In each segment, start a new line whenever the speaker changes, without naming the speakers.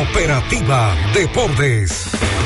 Cooperativa Deportes.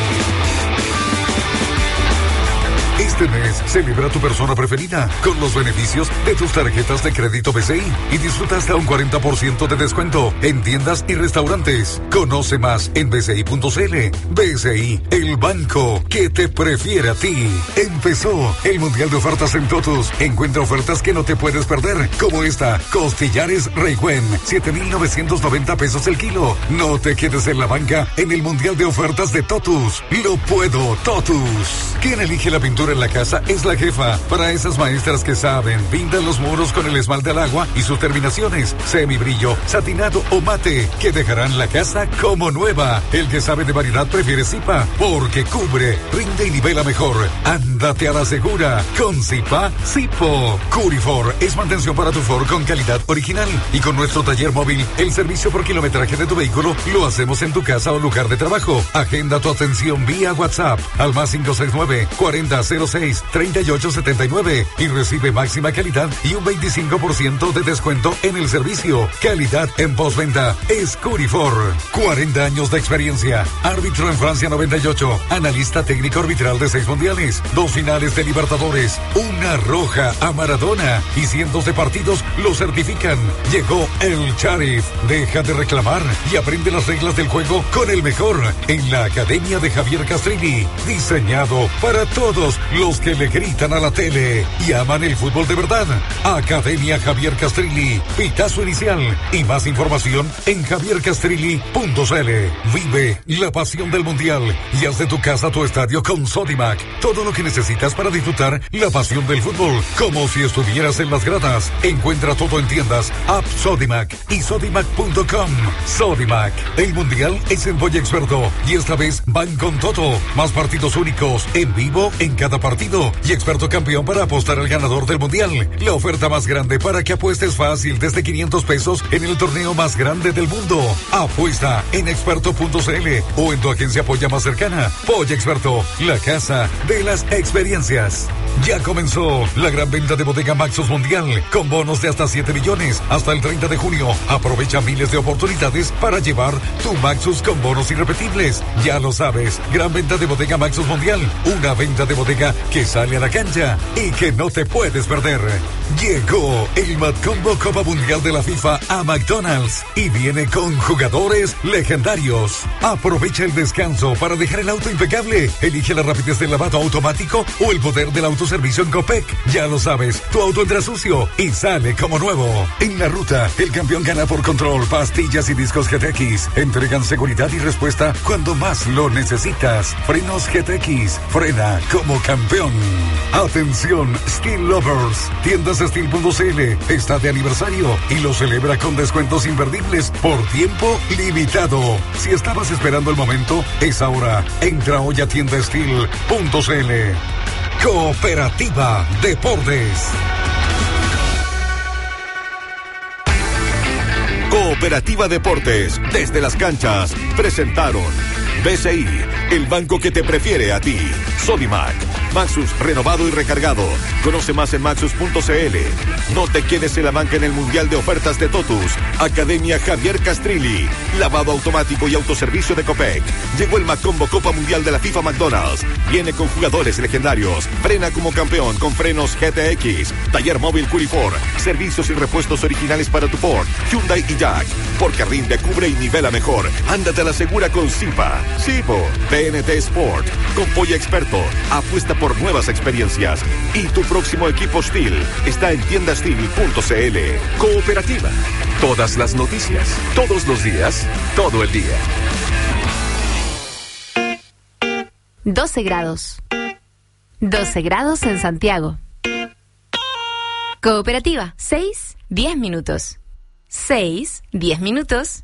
Este mes celebra tu persona preferida con los beneficios de tus tarjetas de crédito BCI y disfruta hasta un 40% de descuento en tiendas y restaurantes. Conoce más en bci.cl. BCI, el banco que te prefiere a ti. Empezó el Mundial de Ofertas en Totus. Encuentra ofertas que no te puedes perder, como esta: costillares Reigüen, 7,990 pesos el kilo. No te quedes en la banca en el Mundial de Ofertas de Totus. Lo puedo, Totus. ¿Quién elige la pintura en la casa? Es la jefa. Para esas maestras que saben, pintan los muros con el esmalte al agua y sus terminaciones, semibrillo, satinado o mate, que dejarán la casa como nueva. El que sabe de variedad prefiere Zipa, porque cubre, rinde y nivela mejor. Ándate a la segura con Zipa Zipo. Curifor es mantención para tu Ford con calidad original. Y con nuestro taller móvil, el servicio por kilometraje de tu vehículo lo hacemos en tu casa o lugar de trabajo. Agenda tu atención vía WhatsApp al más 569-4006-3879 y recibe máxima calidad y un 25% de descuento en el servicio. Calidad en postventa es Curifor. 40 años de experiencia. Árbitro en Francia 98. Analista técnico arbitral de 6 mundiales, 2 finales de Libertadores, una roja a Maradona y cientos de partidos lo certifican. Llegó el Sharif. Deja de reclamar y aprende las reglas del juego con el mejor en la Academia de Javier Castrilli. Diseñado para todos los que le gritan a la tele y aman el fútbol de verdad. Academia Javier Castrilli, pitazo inicial y más información en javiercastrilli.cl. Vive la pasión del mundial y haz de tu casa tu estadio con Sodimac. Todo lo que necesitas para disfrutar la pasión del fútbol, como si estuvieras en las gradas. Encuentra todo en tiendas, app Sodimac y sodimac.com. Sodimac, el mundial es en Boya Experto y esta vez van con todo. Más partidos únicos en vivo en cada partido y Experto campeón para apostar al ganador del mundial. La oferta más grande para que apuestes fácil desde 500 pesos en el torneo más grande del mundo. Apuesta en experto.cl o en tu agencia Polla más cercana. Polla Experto, la casa de las experiencias. Ya comenzó la gran venta de Bodega Maxus Mundial con bonos de hasta 7 millones hasta el 30 de junio. Aprovecha miles de oportunidades para llevar tu Maxus con bonos irrepetibles. Ya lo sabes, gran venta de Bodega Maxus Mundial. Una venta de bodega que sale a la cancha y que no te puedes perder. Llegó el McCombo Copa Mundial de la FIFA a McDonald's y viene con jugadores legendarios. Aprovecha el descanso para dejar el auto impecable. Elige la rapidez del lavado automático o el poder del autoservicio en Copec. Ya lo sabes, tu auto entra sucio y sale como nuevo. En la ruta, el campeón gana por control. Pastillas y discos GTX entregan seguridad y respuesta cuando más lo necesitas. Frenos GTX, frena como campeón. Atención, Steel Lovers. Tiendas Steel.cl está de aniversario y lo celebra con descuentos imperdibles por tiempo limitado. Si estabas esperando el momento, es ahora. Entra hoy a tiendasteel.cl. Cooperativa Deportes.
Cooperativa Deportes, desde las canchas, presentaron BCI, el banco que te prefiere a ti. Sodimac, Maxus renovado y recargado. Conoce más en maxus.cl. No te quedes en la banca en el Mundial de Ofertas de Totus. Academia Javier Castrilli, lavado automático y autoservicio de Copec. Llegó el Macombo Copa Mundial de la FIFA McDonald's. Viene con jugadores legendarios. Frena como campeón con frenos GTX. Taller móvil Curifor. Servicios y repuestos originales para tu Ford, Hyundai y Jack. Porque rinde, cubre y nivela mejor. Ándate a la segura con Zipa, Zipo, TNT Sport. Con Polla Experto, apuesta por nuevas experiencias. Y tu próximo equipo Steel está en tiendasteel.cl. Cooperativa. Todas las noticias, todos los días, todo el día.
12 grados. 12 grados en Santiago. Cooperativa, 6-10 minutos. 6-10 minutos.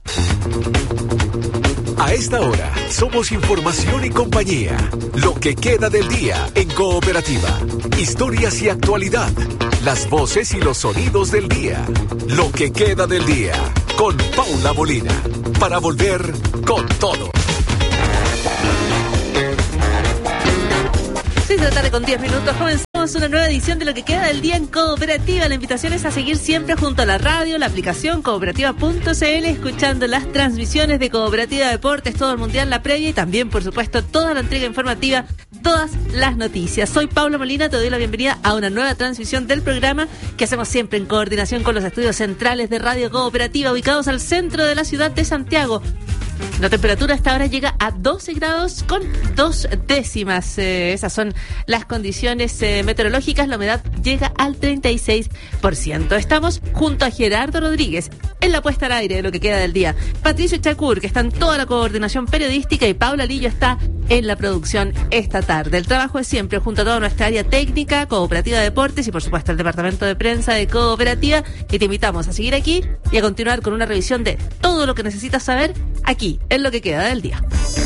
A esta hora, somos información y compañía. Lo que queda del día en Cooperativa. Historias y actualidad. Las voces y los sonidos del día. Lo que queda del día. Con Paula Molina. Para volver con todo.
6 de la tarde con 10 minutos. Una nueva edición de Lo que queda del día en Cooperativa. La invitación es a seguir siempre junto a la radio, la aplicación cooperativa.cl, escuchando las transmisiones de Cooperativa Deportes, todo el mundial, la previa y también, por supuesto, toda la entrega informativa, todas las noticias. Soy Paula Molina, te doy la bienvenida a una nueva transmisión del programa que hacemos siempre en coordinación con los estudios centrales de Radio Cooperativa, ubicados al centro de la ciudad de Santiago. La temperatura hasta ahora llega a 12 grados con 2 décimas. Esas son las condiciones meteorológicas. La humedad llega al 36%. Estamos junto a Gerardo Rodríguez en la puesta al aire de Lo que queda del día. Patricio Chacur, que está en toda la coordinación periodística, y Paula Lillo está en la producción esta tarde. El trabajo es siempre junto a toda nuestra área técnica, Cooperativa Deportes y por supuesto el departamento de prensa de Cooperativa. Y te invitamos a seguir aquí y a continuar con una revisión de todo lo que necesitas saber aquí en Lo que queda del día.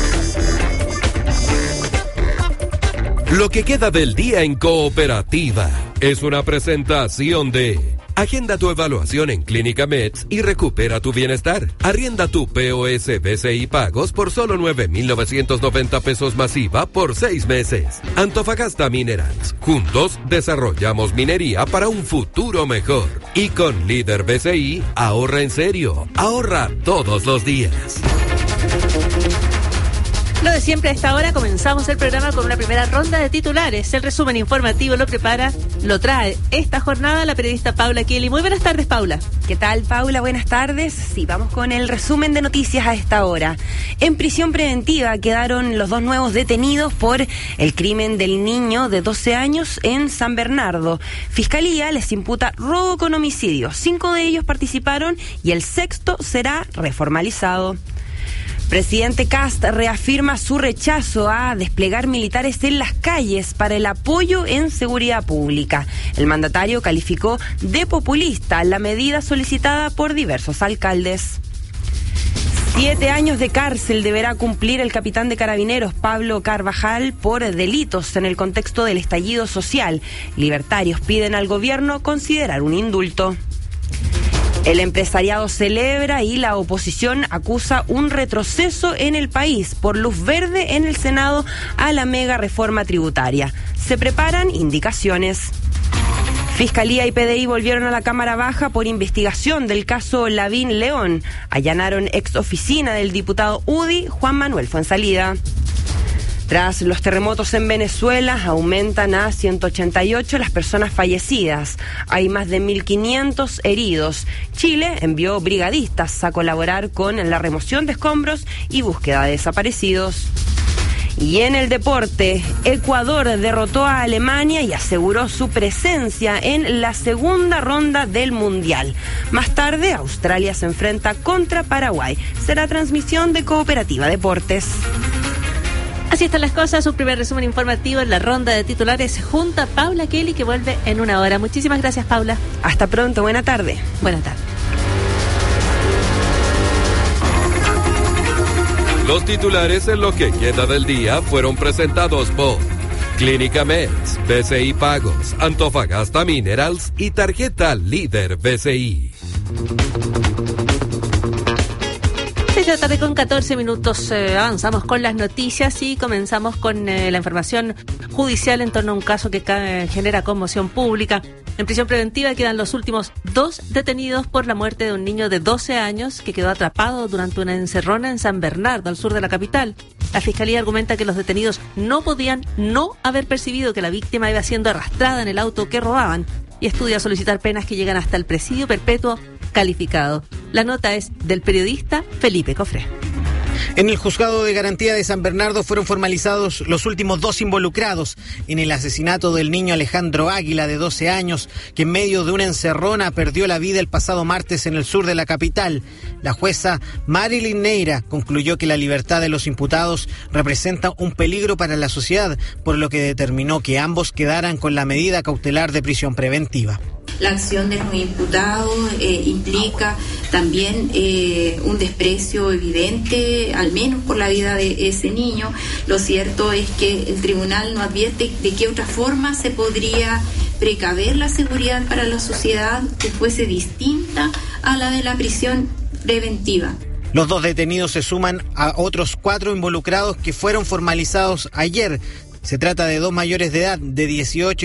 Lo que queda del día en Cooperativa es una presentación de Agenda tu evaluación en Clínica Meds y recupera tu bienestar. Arrienda tu POS BCI Pagos por solo 9,990 pesos masiva por 6 meses. Antofagasta Minerals. Juntos desarrollamos minería para un futuro mejor. Y con Líder BCI, ahorra en serio. Ahorra todos los días.
Lo de siempre a esta hora, comenzamos el programa con una primera ronda de titulares. El resumen informativo lo trae esta jornada la periodista Paula Kelly. Muy buenas tardes, Paula.
¿Qué tal, Paula? Buenas tardes. Sí, vamos con el resumen de noticias a esta hora. En prisión preventiva quedaron los 2 nuevos detenidos por el crimen del niño de 12 años en San Bernardo. Fiscalía les imputa robo con homicidio. 5 de ellos participaron y el 6º será reformalizado. Presidente Kast reafirma su rechazo a desplegar militares en las calles para el apoyo en seguridad pública. El mandatario calificó de populista la medida solicitada por diversos alcaldes. 7 años de cárcel deberá cumplir el capitán de Carabineros, Pablo Carvajal, por delitos en el contexto del estallido social. Libertarios piden al gobierno considerar un indulto. El empresariado celebra y la oposición acusa un retroceso en el país por luz verde en el Senado a la mega reforma tributaria. Se preparan indicaciones. Fiscalía y PDI volvieron a la Cámara Baja por investigación del caso Lavín León. Allanaron ex oficina del diputado UDI, Juan Manuel Fuenzalida. Tras los terremotos en Venezuela, aumentan a 188 las personas fallecidas. Hay más de 1.500 heridos. Chile envió brigadistas a colaborar con la remoción de escombros y búsqueda de desaparecidos. Y en el deporte, Ecuador derrotó a Alemania y aseguró su presencia en la segunda ronda del Mundial. Más tarde, Australia se enfrenta contra Paraguay. Será transmisión de Cooperativa Deportes.
Así están las cosas, un primer resumen informativo en la ronda de titulares junto a Paula Kelly, que vuelve en una hora. Muchísimas gracias, Paula.
Hasta pronto, buena tarde.
Buena tarde.
Los titulares en Lo que queda del día fueron presentados por Clínica Meds, BCI Pagos, Antofagasta Minerals y tarjeta Líder BCI.
6 de la tarde con 14 minutos, avanzamos con las noticias y comenzamos con la información judicial en torno a un caso que genera conmoción pública. En prisión preventiva quedan los últimos 2 detenidos por la muerte de un niño de 12 años que quedó atrapado durante una encerrona en San Bernardo, al sur de la capital. La Fiscalía argumenta que los detenidos no podían no haber percibido que la víctima iba siendo arrastrada en el auto que robaban y estudia solicitar penas que llegan hasta el presidio perpetuo calificado. La nota es del periodista Felipe Cofré.
En el juzgado de garantía de San Bernardo fueron formalizados los últimos 2 involucrados en el asesinato del niño Alejandro Águila, de 12 años, que en medio de una encerrona perdió la vida el pasado martes en el sur de la capital. La jueza Marilyn Neira concluyó que la libertad de los imputados representa un peligro para la sociedad, por lo que determinó que ambos quedaran con la medida cautelar de prisión preventiva.
La acción de los imputados implica también un desprecio evidente, al menos por la vida de ese niño. Lo cierto es que el tribunal no advierte de qué otra forma se podría precaver la seguridad para la sociedad que fuese distinta a la de la prisión preventiva.
Los 2 detenidos se suman a otros 4 involucrados que fueron formalizados ayer. Se trata de 2 mayores de edad, de 18 y 23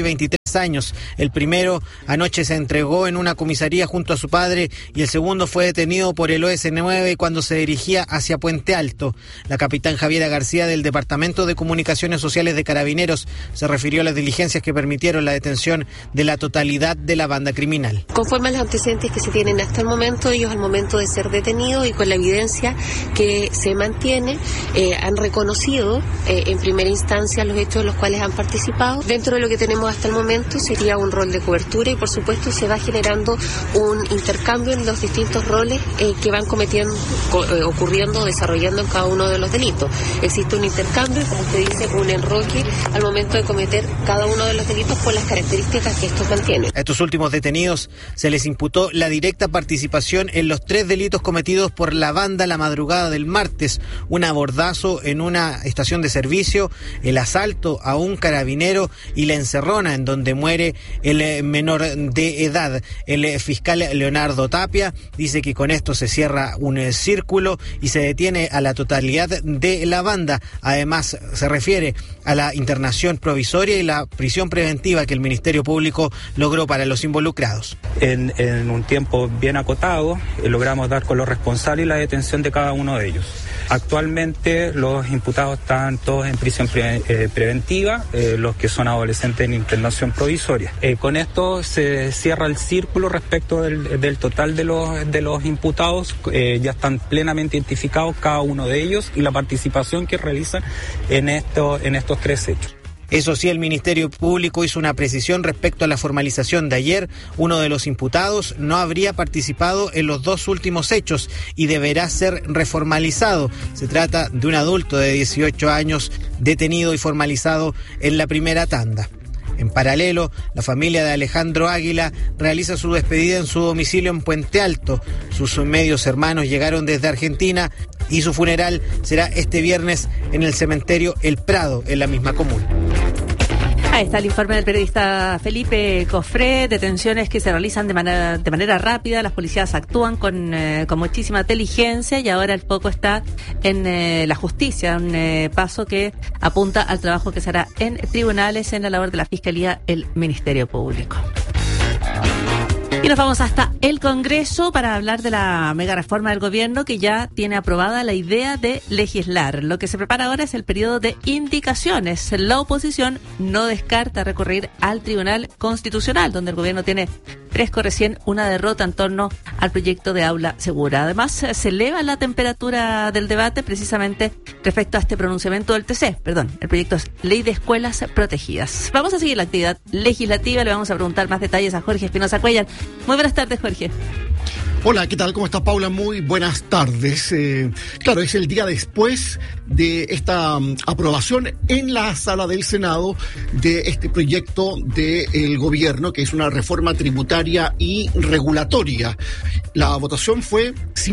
años. El primero anoche se entregó en una comisaría junto a su padre y el segundo fue detenido por el OS9 cuando se dirigía hacia Puente Alto. La capitán Javiera García del Departamento de Comunicaciones Sociales de Carabineros se refirió a las diligencias que permitieron la detención de la totalidad de la banda criminal.
Conforme a los antecedentes que se tienen hasta el momento, ellos al momento de ser detenidos y con la evidencia que se mantiene, han reconocido en primera instancia los hechos en los cuales han participado. Dentro de lo que tenemos hasta el momento sería un rol de cobertura y por supuesto se va generando un intercambio en los distintos roles que van ocurriendo, desarrollando en cada uno de los delitos. Existe un intercambio y, como usted dice, un enroque al momento de cometer cada uno de los delitos por las características que estos mantienen.
A estos últimos detenidos se les imputó la directa participación en los 3 delitos cometidos por la banda la madrugada del martes: un abordazo en una estación de servicio, el asalto a un carabinero y la encerrona en donde muere el menor de edad. El fiscal Leonardo Tapia dice que con esto se cierra un círculo y se detiene a la totalidad de la banda. Además, se refiere a la internación provisoria y la prisión preventiva que el Ministerio Público logró para los involucrados.
En un tiempo bien acotado, logramos dar con los responsables y la detención de cada uno de ellos. Actualmente los imputados están todos en prisión preventiva, los que son adolescentes en internación provisoria. Con esto se cierra el círculo respecto del total de los imputados. Ya están plenamente identificados cada uno de ellos y la participación que realizan en estos 3 hechos.
Eso sí, el Ministerio Público hizo una precisión respecto a la formalización de ayer. Uno de los imputados no habría participado en los 2 últimos hechos y deberá ser reformalizado. Se trata de un adulto de 18 años detenido y formalizado en la primera tanda. En paralelo, la familia de Alejandro Águila realiza su despedida en su domicilio en Puente Alto. Sus medios hermanos llegaron desde Argentina y su funeral será este viernes en el cementerio El Prado, en la misma comuna.
Ahí está el informe del periodista Felipe Cofré. Detenciones que se realizan de manera rápida. Las policías actúan con muchísima inteligencia y ahora el foco está en la justicia, un paso que apunta al trabajo que se hará en tribunales, en la labor de la Fiscalía, el Ministerio Público. Y nos vamos hasta el Congreso para hablar de la mega reforma del gobierno que ya tiene aprobada la idea de legislar. Lo que se prepara ahora es el periodo de indicaciones. La oposición no descarta recurrir al Tribunal Constitucional, donde el gobierno tiene fresco recién una derrota en torno al proyecto de aula segura. Además, se eleva la temperatura del debate precisamente respecto a este pronunciamiento del TC. El proyecto es Ley de Escuelas Protegidas. Vamos a seguir la actividad legislativa. Le vamos a preguntar más detalles a Jorge Espinosa Cuellar. Muy buenas tardes, Jorge.
Hola, ¿qué tal? ¿Cómo estás, Paula? Muy buenas tardes. Claro, es el día después de esta aprobación en la sala del Senado de este proyecto del gobierno, que es una reforma tributaria y regulatoria. La votación fue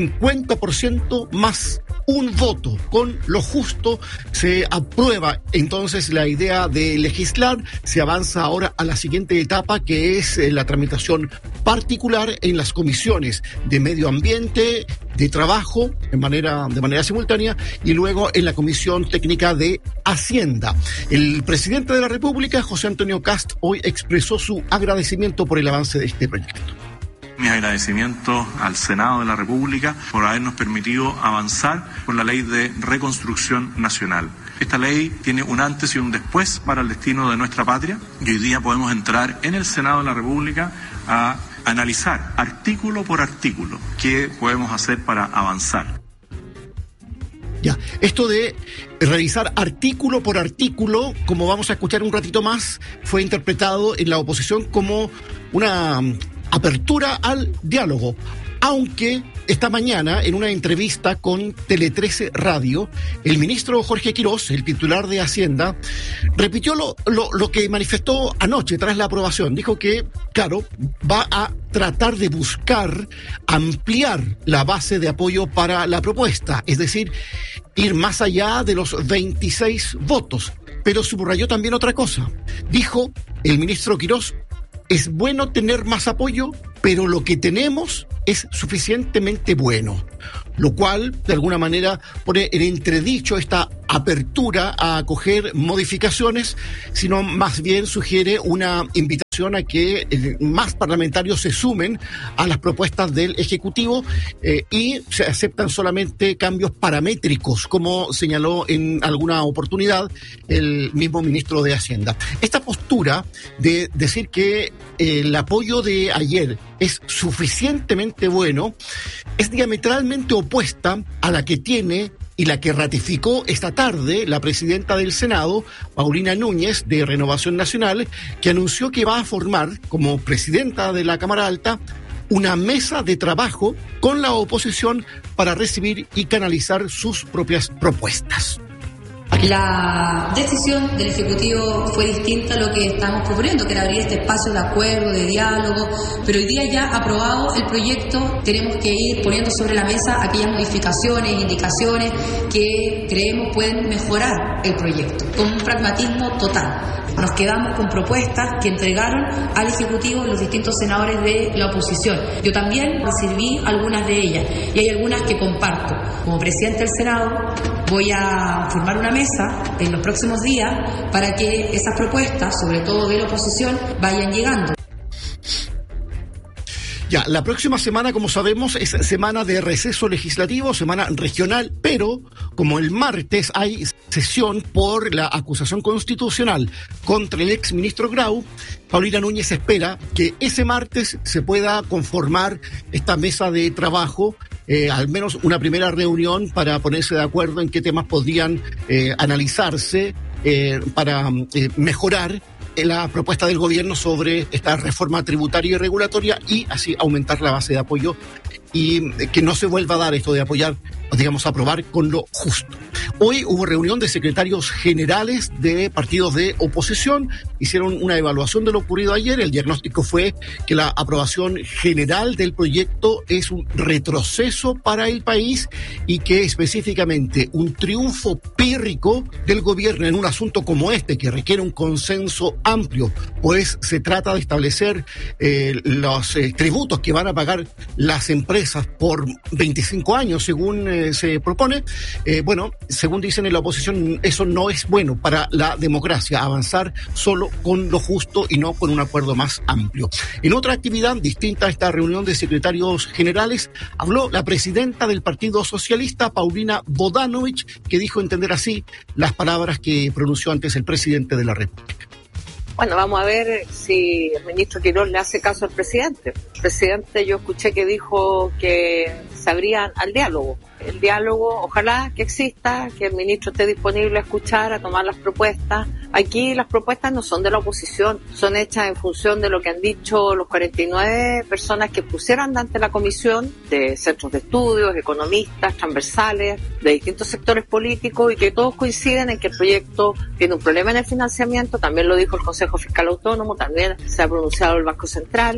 50% más un voto. Con lo justo se aprueba entonces la idea de legislar. Se avanza ahora a la siguiente etapa, que es la tramitación particular en las comisiones de Medio Ambiente, de Trabajo, de manera simultánea, y luego en la Comisión Técnica de Hacienda. El presidente de la República, José Antonio Kast, hoy expresó su agradecimiento por el avance de este proyecto.
Mi agradecimiento al Senado de la República por habernos permitido avanzar con la Ley de Reconstrucción Nacional. Esta ley tiene un antes y un después para el destino de nuestra patria y hoy día podemos entrar en el Senado de la República a analizar artículo por artículo qué podemos hacer para avanzar.
Ya, esto de revisar artículo por artículo, como vamos a escuchar un ratito más, fue interpretado en la oposición como una apertura al diálogo, aunque esta mañana, en una entrevista con Tele 13 Radio, el ministro Jorge Quirós, el titular de Hacienda, repitió lo que manifestó anoche tras la aprobación. Dijo que, claro, va a tratar de buscar ampliar la base de apoyo para la propuesta, es decir, ir más allá de los 26 votos. Pero subrayó también otra cosa. Dijo el ministro Quirós: es bueno tener más apoyo, pero lo que tenemos es suficientemente bueno. Lo cual, de alguna manera, pone en entredicho esta apertura a acoger modificaciones, sino más bien sugiere una invitación a que más parlamentarios se sumen a las propuestas del Ejecutivo y se aceptan solamente cambios paramétricos, como señaló en alguna oportunidad el mismo ministro de Hacienda. Esta postura de decir que el apoyo de ayer es suficientemente bueno es diametralmente opuesta a la que tiene y la que ratificó esta tarde la presidenta del Senado, Paulina Núñez, de Renovación Nacional, que anunció que va a formar, como presidenta de la Cámara Alta, una mesa de trabajo con la oposición para recibir y canalizar sus propias propuestas.
La decisión del Ejecutivo fue distinta a lo que estamos proponiendo, que era abrir este espacio de acuerdo, de diálogo, pero hoy día ya aprobado el proyecto, tenemos que ir poniendo sobre la mesa aquellas modificaciones, indicaciones que creemos pueden mejorar el proyecto, con un pragmatismo total. Nos quedamos con propuestas que entregaron al Ejecutivo los distintos senadores de la oposición. Yo también recibí algunas de ellas y hay algunas que comparto. Como presidente del Senado voy a formar una mesa en los próximos días para que esas propuestas, sobre todo de la oposición, vayan llegando.
Ya, la próxima semana, como sabemos, es semana de receso legislativo, semana regional, pero como el martes hay sesión por la acusación constitucional contra el exministro Grau, Paulina Núñez espera que ese martes se pueda conformar esta mesa de trabajo, al menos una primera reunión para ponerse de acuerdo en qué temas podrían analizarse para mejorar la propuesta del gobierno sobre esta reforma tributaria y regulatoria y así aumentar la base de apoyo y que no se vuelva a dar esto de apoyar, digamos, aprobar con lo justo. Hoy hubo reunión de secretarios generales de partidos de oposición, hicieron una evaluación de lo ocurrido ayer. El diagnóstico fue que la aprobación general del proyecto es un retroceso para el país y que específicamente un triunfo pírrico del gobierno en un asunto como este, que requiere un consenso amplio, pues se trata de establecer los tributos que van a pagar las empresas por 25 años, según se propone. Bueno, según dicen en la oposición, eso no es bueno para la democracia, avanzar solo con lo justo y no con un acuerdo más amplio. En otra actividad distinta a esta reunión de secretarios generales, habló la presidenta del Partido Socialista, Paulina Bodanovich, que dijo entender así las palabras que pronunció antes el presidente de la República.
Bueno, vamos a ver si el ministro Quirós le hace caso al presidente. El presidente, yo escuché que dijo que se abrían al diálogo. El diálogo, ojalá que exista, que el ministro esté disponible a escuchar, a tomar las propuestas. Aquí las propuestas no son de la oposición, son hechas en función de lo que han dicho los 49 personas que pusieron ante la comisión, de centros de estudios, economistas, transversales, de distintos sectores políticos, y que todos coinciden en que el proyecto tiene un problema en el financiamiento. También lo dijo el Consejo Fiscal Autónomo, también se ha pronunciado el Banco Central.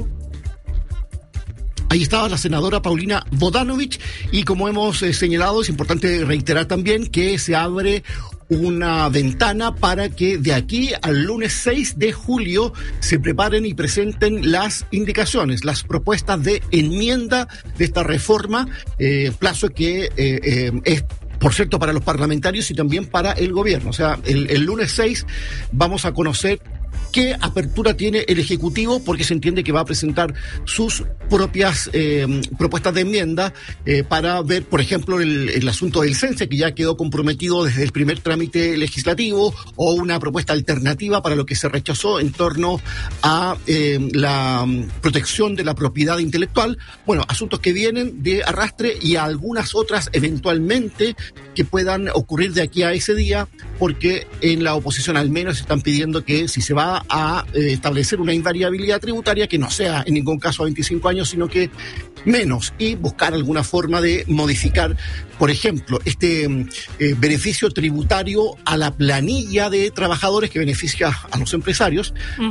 Ahí estaba la senadora Paulina Bodanovich y como hemos señalado, es importante reiterar también que se abre una ventana para que de aquí al lunes 6 de julio se preparen y presenten las indicaciones, las propuestas de enmienda de esta reforma, plazo que es, por cierto, para los parlamentarios y también para el gobierno. O sea, el lunes 6 vamos a conocer qué apertura tiene el Ejecutivo, porque se entiende que va a presentar sus propias propuestas de enmienda para ver, por ejemplo, el asunto del CENSE, que ya quedó comprometido desde el primer trámite legislativo, o una propuesta alternativa para lo que se rechazó en torno a la protección de la propiedad intelectual. Bueno, asuntos que vienen de arrastre y algunas otras eventualmente que puedan ocurrir de aquí a ese día, porque en la oposición al menos están pidiendo que si se va a establecer una invariabilidad tributaria, que no sea en ningún caso a 25 años, sino que menos, y buscar alguna forma de modificar, por ejemplo, este beneficio tributario a la planilla de trabajadores que beneficia a los empresarios,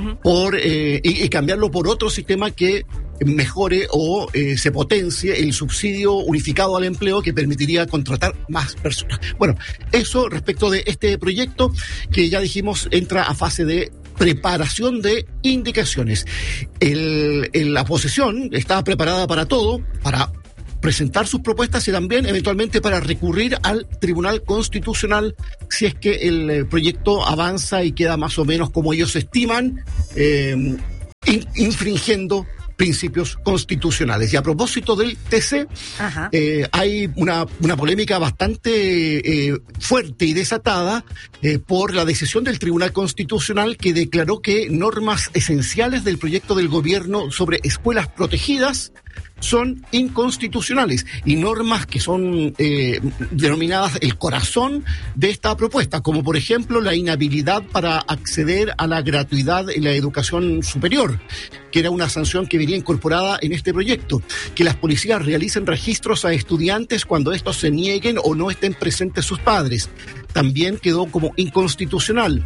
y cambiarlo por otro sistema que mejore o se potencie el subsidio unificado al empleo, que permitiría contratar más personas. Bueno, eso respecto de este proyecto que ya dijimos entra a fase de preparación de indicaciones. La oposición está preparada para todo, para presentar sus propuestas y también eventualmente para recurrir al Tribunal Constitucional si es que el proyecto avanza y queda más o menos como ellos estiman. infringiendo principios constitucionales. Y a propósito del TC, hay una polémica bastante fuerte y desatada por la decisión del Tribunal Constitucional, que declaró que normas esenciales del proyecto del gobierno sobre escuelas protegidas son inconstitucionales, y normas que son denominadas el corazón de esta propuesta, como por ejemplo la inhabilidad para acceder a la gratuidad en la educación superior, que era una sanción que venía incorporada en este proyecto, que las policías realicen registros a estudiantes cuando estos se nieguen o no estén presentes sus padres. También quedó como inconstitucional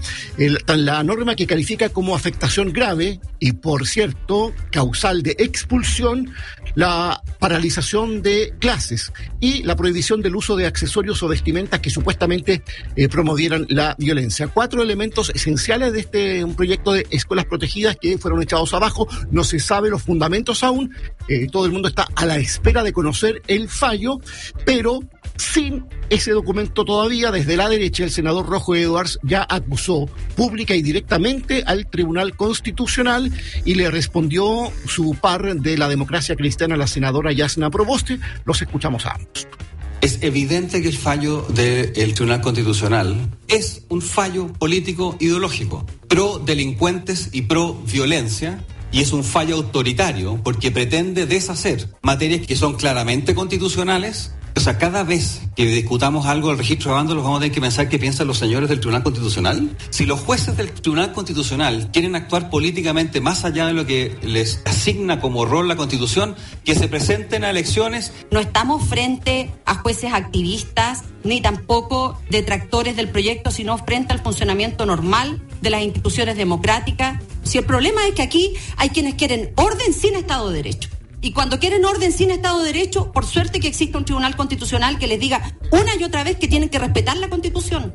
la norma que califica como afectación grave y, por cierto, causal de expulsión, la paralización de clases y la prohibición del uso de accesorios o vestimentas que supuestamente promovieran la violencia. 4 elementos esenciales de un proyecto de escuelas protegidas que fueron echados abajo. No se sabe los fundamentos aún. Todo el mundo está a la espera de conocer el fallo, pero sin ese documento todavía, desde la derecha, el senador Rojo Edwards ya acusó pública y directamente al Tribunal Constitucional y le respondió su par de la Democracia Cristiana, la senadora Yasna Proboste. Los escuchamos a ambos.
Es evidente que el fallo del Tribunal Constitucional es un fallo político ideológico, pro delincuentes y pro violencia. Y es un fallo autoritario porque pretende deshacer materias que son claramente constitucionales. O sea, cada vez que discutamos algo del registro de vándalos vamos a tener que pensar qué piensan los señores del Tribunal Constitucional. Si los jueces del Tribunal Constitucional quieren actuar políticamente más allá de lo que les asigna como rol la Constitución, que se presenten a elecciones.
No estamos frente a jueces activistas ni tampoco detractores del proyecto, sino frente al funcionamiento normal de las instituciones democráticas. Si el problema es que aquí hay quienes quieren orden sin Estado de Derecho. Y cuando quieren orden sin Estado de Derecho, por suerte que existe un Tribunal Constitucional que les diga una y otra vez que tienen que respetar la Constitución.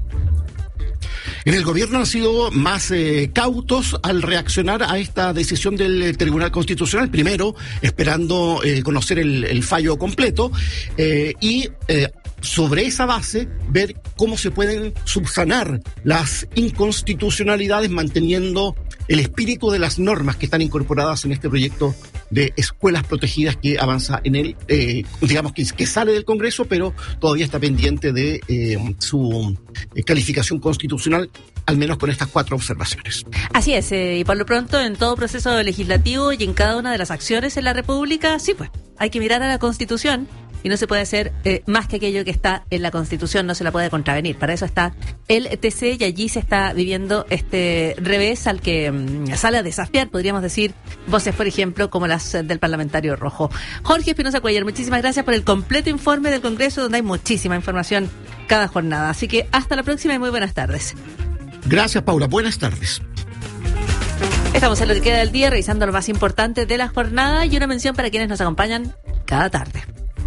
En el gobierno han sido más cautos al reaccionar a esta decisión del Tribunal Constitucional, primero esperando conocer el fallo completo y sobre esa base ver cómo se pueden subsanar las inconstitucionalidades manteniendo el espíritu de las normas que están incorporadas en este proyecto de escuelas protegidas que avanza en el, digamos que sale del Congreso, pero todavía está pendiente de su calificación constitucional, al menos con estas 4 observaciones.
Así es, y por lo pronto en todo proceso legislativo y en cada una de las acciones en la República, sí pues, hay que mirar a la Constitución. Y no se puede hacer más que aquello que está en la Constitución, no se la puede contravenir. Para eso está el TC y allí se está viviendo este revés al que sale a desafiar, podríamos decir, voces, por ejemplo, como las del parlamentario Rojo. Jorge Espinosa Cuellar, muchísimas gracias por el completo informe del Congreso, donde hay muchísima información cada jornada. Así que hasta la próxima y muy buenas tardes.
Gracias, Paula. Buenas tardes.
Estamos en lo que queda del día, revisando lo más importante de la jornada y una mención para quienes nos acompañan cada tarde.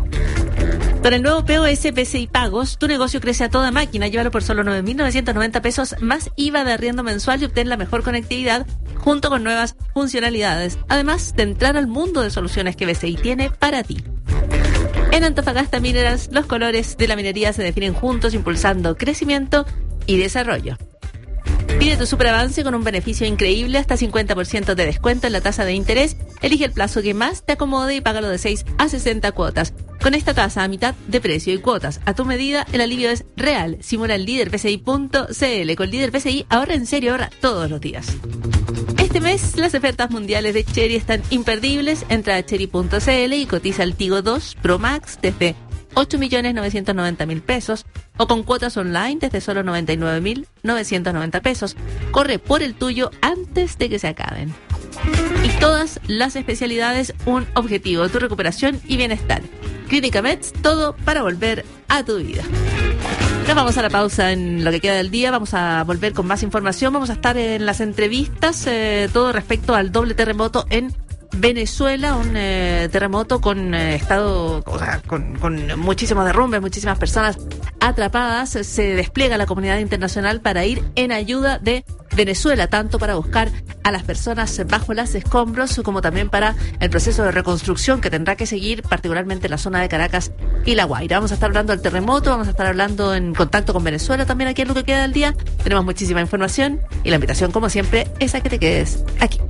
Con el nuevo POS PCI Pagos, tu negocio crece a toda máquina. Llévalo por solo 9.990 pesos más IVA de arriendo mensual y obtén la mejor conectividad junto con nuevas funcionalidades. Además de entrar al mundo de soluciones que BCI tiene para ti. En Antofagasta Minerals, los colores de la minería se definen juntos, impulsando crecimiento y desarrollo. Pide tu superavance con un beneficio increíble, hasta 50% de descuento en la tasa de interés. Elige el plazo que más te acomode y págalo de 6 a 60 cuotas. Con esta tasa a mitad de precio y cuotas a tu medida, el alivio es real. Simula el LíderPCI.cl. Con Líder PCI, ahorra en serio, ahorra todos los días. Este mes, las ofertas mundiales de Chery están imperdibles. Entra a Chery.cl y cotiza el Tigo 2 Pro Max desde 8.990.000 pesos o con cuotas online desde solo 99.990 pesos. Corre por el tuyo antes de que se acaben. Y todas las especialidades, un objetivo, tu recuperación y bienestar. Clínica Meds, todo para volver a tu vida. Nos vamos a la pausa en lo que queda del día. Vamos a volver con más información. Vamos a estar en las entrevistas, todo respecto al doble terremoto en Venezuela, un terremoto con estado, o sea, con muchísimos derrumbes, muchísimas personas atrapadas. Se despliega la comunidad internacional para ir en ayuda de Venezuela, tanto para buscar a las personas bajo los escombros como también para el proceso de reconstrucción que tendrá que seguir, particularmente en la zona de Caracas y La Guaira. Vamos a estar hablando del terremoto, vamos a estar hablando en contacto con Venezuela también aquí en lo que queda del día. Tenemos muchísima información y la invitación, como siempre, es a que te quedes aquí.